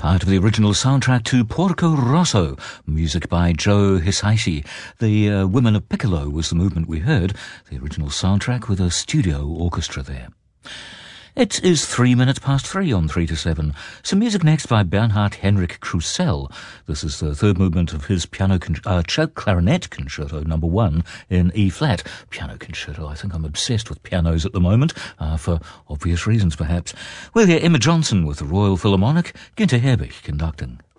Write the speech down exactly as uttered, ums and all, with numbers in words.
Part of the original soundtrack to Porco Rosso, music by Joe Hisaishi. The uh, Women of Piccolo was the movement we heard, the original soundtrack with a studio orchestra there. It is three minutes past three on three to seven. Some music next by Bernhard Henrik Krusell. This is the third movement of his piano con- uh, clarinet concerto number one in E flat. Piano concerto. I think I'm obsessed with pianos at the moment, uh, for obvious reasons perhaps. We'll hear Emma Johnson with the Royal Philharmonic, Günther Herbig conducting.